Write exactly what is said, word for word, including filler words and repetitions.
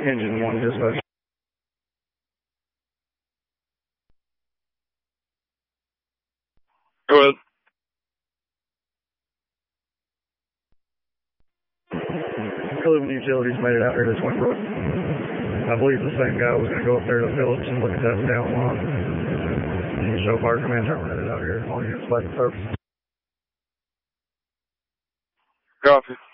Engine one dispatch. Go ahead. Cleveland Utilities made it out here to Twin Brook. I believe the same guy was going to go up there to Phillips and look at that down line. And so fire command terminated out here on units back in service. Copy.